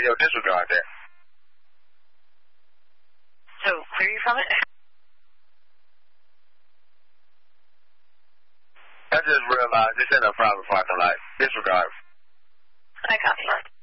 radio, disregard that. So, clear you from it? I just realized it's in a private parking lot. Disregard. I copy.